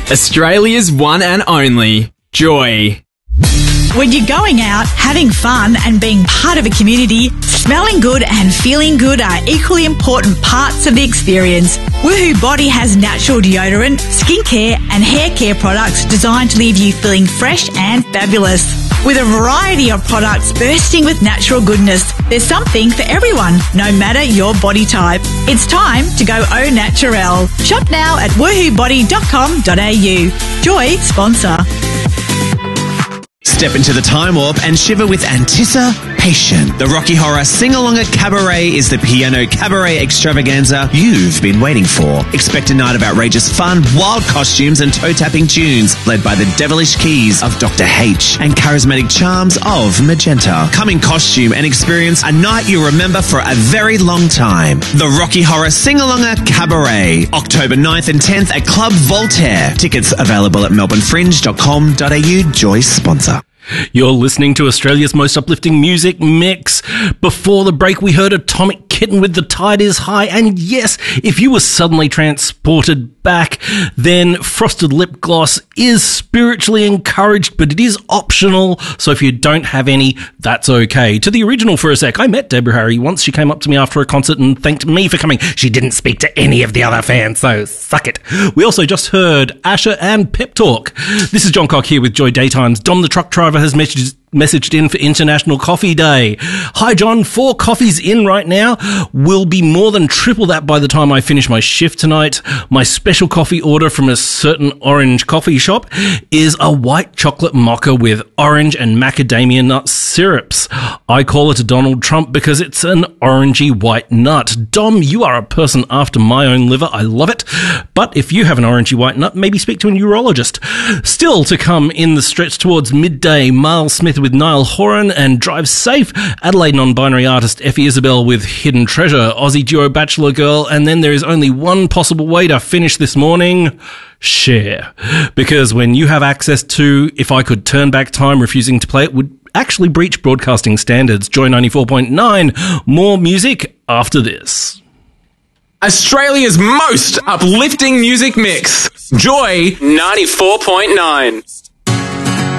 Australia's one and only Joy. When you're going out, having fun and being part of a community, smelling good and feeling good are equally important parts of the experience. Woohoo Body has natural deodorant, skincare and hair care products designed to leave you feeling fresh and fabulous. With a variety of products bursting with natural goodness, there's something for everyone, no matter your body type. It's time to go au naturel. Shop now at woohoobody.com.au. Joy sponsor. Step into the time warp and shiver with anticipation. The Rocky Horror Sing-Along at Cabaret is the piano cabaret extravaganza you've been waiting for. Expect a night of outrageous fun, wild costumes and toe-tapping tunes led by the devilish keys of Dr. H and charismatic charms of Magenta. Come in costume and experience a night you'll remember for a very long time. The Rocky Horror Sing-Along at Cabaret, October 9th and 10th at Club Voltaire. Tickets available at melbournefringe.com.au. Joy sponsor. You're listening to Australia's most uplifting music mix. Before the break, we heard Atomic Kitten with The Tide Is High. And yes, if you were suddenly transported back, then Frosted Lip Gloss is spiritually encouraged, but it is optional. So if you don't have any, that's okay. To the original for a sec, I met Deborah Harry once. She came up to me after a concert and thanked me for coming. She didn't speak to any of the other fans, so suck it. We also just heard Asher and Pep Talk. This is John Cock here with Joy Daytimes. Dom the truck driver has messaged in for International Coffee Day. Hi John, 4 coffees in right now. Will be more than triple that by the time I finish my shift tonight. My special coffee order from a certain orange coffee shop is a white chocolate mocha with orange and macadamia nut syrups. I call it a Donald Trump because it's an orangey white nut. Dom, you are a person after my own liver. I love it. But if you have an orangey white nut, maybe speak to a neurologist. Still to come in the stretch towards midday, Miles Smith with Niall Horan and Drive Safe, Adelaide non-binary artist Effie Isabel with Hidden Treasure, Aussie duo Bachelor Girl, and then there is only one possible way to finish this morning: share. Because when you have access to If I Could Turn Back Time, refusing to play it would actually breach broadcasting standards. Joy 94.9, more music after this. Australia's most uplifting music mix. Joy 94.9.